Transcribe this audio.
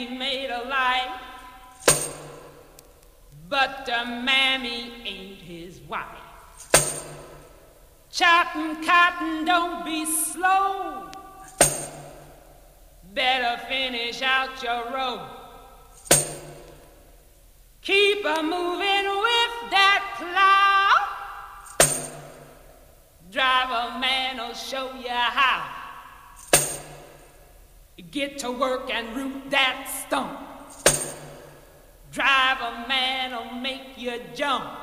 Made a life, but the mammy ain't his wife. Chopping cotton, don't be slow. Better finish out your row. Keep a moving with that plow. Driver man'll show you how. Get to work and root that stump. Driver man'll make you jump.